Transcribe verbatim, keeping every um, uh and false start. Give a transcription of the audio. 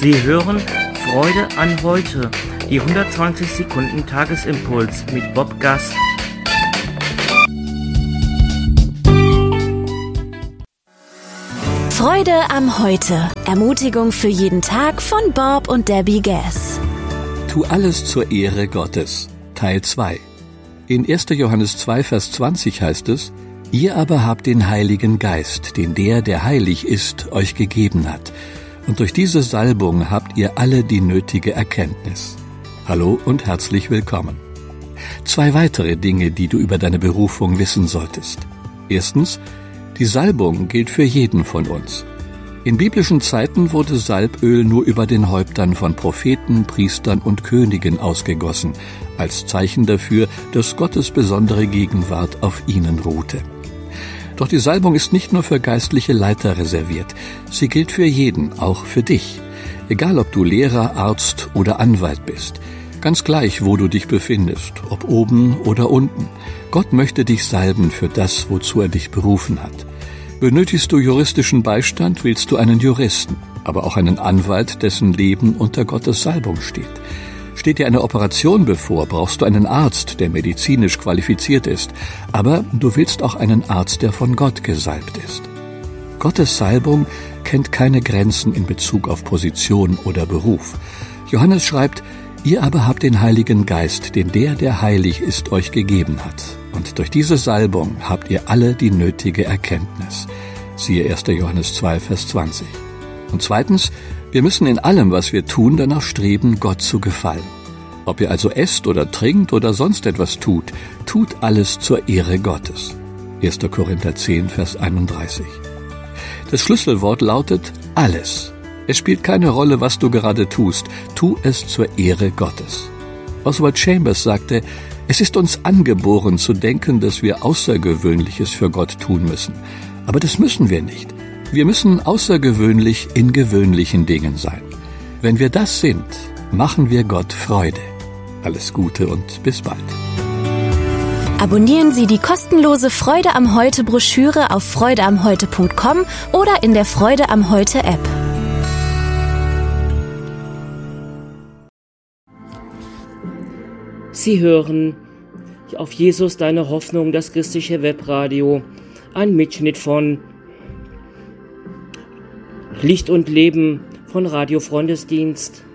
Sie hören Freude an heute, die hundertzwanzig Sekunden Tagesimpuls mit Bob Gass. Freude am Heute. Ermutigung für jeden Tag von Bob und Debbie Gass. Tu alles zur Ehre Gottes. Teil zwei. In erster Johannes zwei, Vers zwanzig heißt es: Ihr aber habt den Heiligen Geist, den der, der heilig ist, euch gegeben hat. Und durch diese Salbung habt ihr alle die nötige Erkenntnis. Hallo und herzlich willkommen. Zwei weitere Dinge, die du über deine Berufung wissen solltest. Erstens, die Salbung gilt für jeden von uns. In biblischen Zeiten wurde Salböl nur über den Häuptern von Propheten, Priestern und Königen ausgegossen, als Zeichen dafür, dass Gottes besondere Gegenwart auf ihnen ruhte. Doch die Salbung ist nicht nur für geistliche Leiter reserviert. Sie gilt für jeden, auch für dich. Egal, ob du Lehrer, Arzt oder Anwalt bist. Ganz gleich, wo du dich befindest, ob oben oder unten. Gott möchte dich salben für das, wozu er dich berufen hat. Benötigst du juristischen Beistand, willst du einen Juristen, aber auch einen Anwalt, dessen Leben unter Gottes Salbung steht. Steht dir eine Operation bevor, brauchst du einen Arzt, der medizinisch qualifiziert ist. Aber du willst auch einen Arzt, der von Gott gesalbt ist. Gottes Salbung kennt keine Grenzen in Bezug auf Position oder Beruf. Johannes schreibt: Ihr aber habt den Heiligen Geist, den der, der heilig ist, euch gegeben hat. Und durch diese Salbung habt ihr alle die nötige Erkenntnis. Siehe erster Johannes zwei, Vers zwanzig. Und zweitens, wir müssen in allem, was wir tun, danach streben, Gott zu gefallen. Ob ihr also esst oder trinkt oder sonst etwas tut, tut alles zur Ehre Gottes. erster Korinther zehn, Vers einunddreißig. Das Schlüsselwort lautet alles. Es spielt keine Rolle, was du gerade tust. Tu es zur Ehre Gottes. Oswald Chambers sagte: Es ist uns angeboren zu denken, dass wir Außergewöhnliches für Gott tun müssen. Aber das müssen wir nicht. Wir müssen außergewöhnlich in gewöhnlichen Dingen sein. Wenn wir das sind, machen wir Gott Freude. Alles Gute und bis bald. Abonnieren Sie die kostenlose Freude am Heute Broschüre auf freude am heute punkt com oder in der Freude am Heute App. Sie hören auf Jesus deine Hoffnung, das christliche Webradio, ein Mitschnitt von Licht und Leben von Radio Freundesdienst.